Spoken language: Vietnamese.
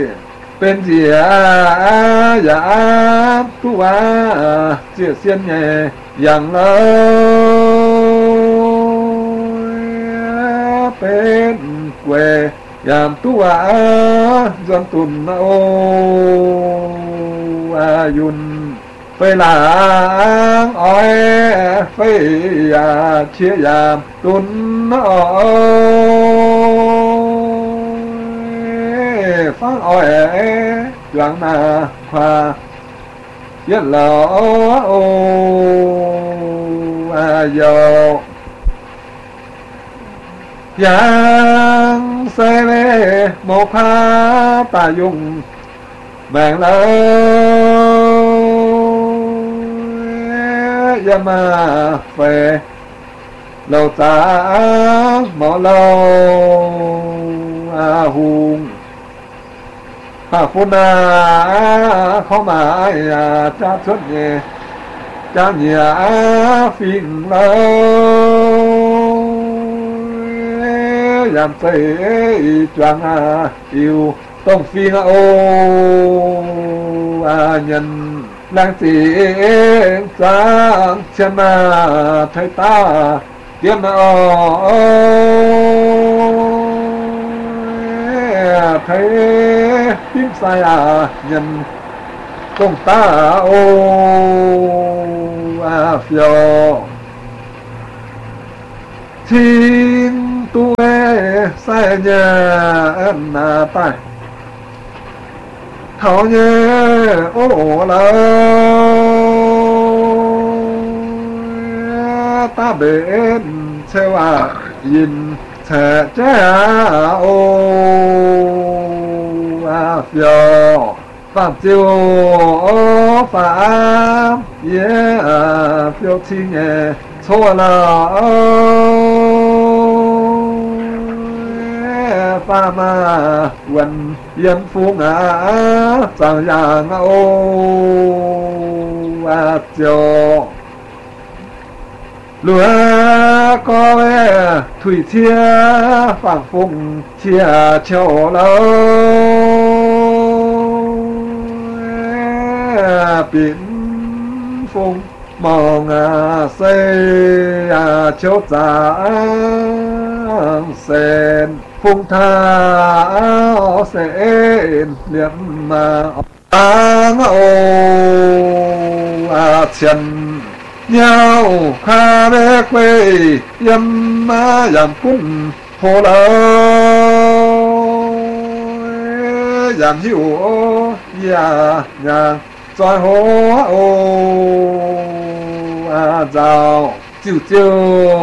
bên gì dạ tu chia xiên nhẹ yang bên quê yam tu dân tuần yun phê làng oi phê chia yam tuần phá oi doang na khoa yết lò yo yang xe lê một pha ta dùng mạng lỡ yama phê lâu ta mỏ lâu hùng hà phun khó mà cha xuất nhẹ cha nhẹ phiền lâu làm xây choàng yêu tông phiên nhân lang tiếng sáng chân thấy ta tiếng thấy tiếng sai nhân công ta phiêu thiên tu sai nhà tai thảo nhé là ta bên theo nhìn sẽ cha phiêu phạm chiêu phạm phiêu chi nhẹ xô là pha ma quần yên phu ngã sang giang chiều lúa có thủy chia phẳng phùng chia chiều lâu biển phùng mong xây chiếu giang sen phùng tha sen liệm chân nhau kha bê quê yam yam cung hồ lơ yam hiu ya nhà trôi hố giàu chiều chiều